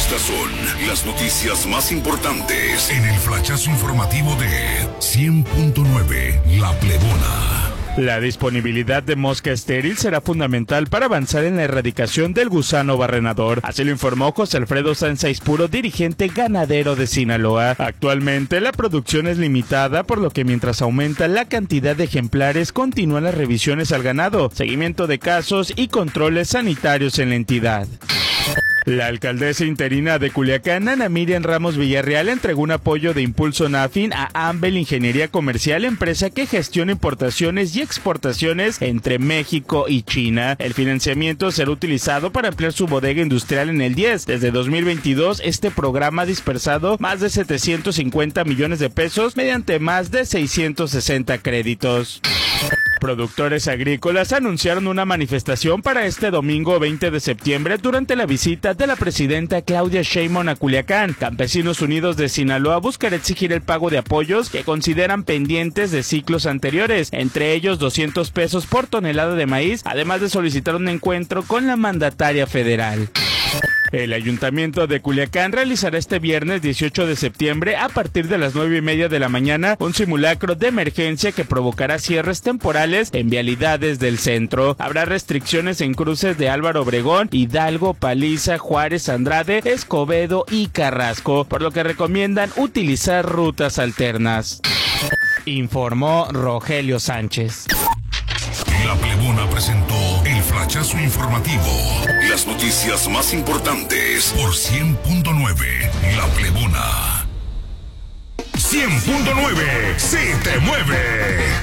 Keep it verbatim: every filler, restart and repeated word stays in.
Estas son las noticias más importantes en el flachazo informativo de cien punto nueve La Plebona. La disponibilidad de mosca estéril será fundamental para avanzar en la erradicación del gusano barrenador. Así lo informó José Alfredo Sáenz Aispuro, dirigente ganadero de Sinaloa. Actualmente la producción es limitada, por lo que mientras aumenta la cantidad de ejemplares, continúan las revisiones al ganado, seguimiento de casos y controles sanitarios en la entidad. La alcaldesa interina de Culiacán, Ana Miriam Ramos Villarreal, entregó un apoyo de Impulso Nafin a Ambel Ingeniería Comercial, empresa que gestiona importaciones y exportaciones entre México y China. El financiamiento será utilizado para ampliar su bodega industrial en el diez. Desde dos mil veintidós, este programa ha dispersado más de setecientos cincuenta millones de pesos mediante más de seiscientos sesenta créditos. Productores agrícolas anunciaron una manifestación para este domingo veinte de septiembre durante la visita de la presidenta Claudia Sheinbaum a Culiacán. Campesinos Unidos de Sinaloa buscará exigir el pago de apoyos que consideran pendientes de ciclos anteriores, entre ellos doscientos pesos por tonelada de maíz, además de solicitar un encuentro con la mandataria federal. El Ayuntamiento de Culiacán realizará este viernes dieciocho de septiembre a partir de las nueve y media de la mañana un simulacro de emergencia que provocará cierres temporales en vialidades del centro. Habrá restricciones en cruces de Álvaro Obregón, Hidalgo, Paliza, Juárez, Andrade, Escobedo y Carrasco, por lo que recomiendan utilizar rutas alternas. Informó Rogelio Sánchez. La Plebona presentó el flachazo informativo. Las noticias más importantes por cien punto nueve La Plebona. cien punto nueve, sí te mueve.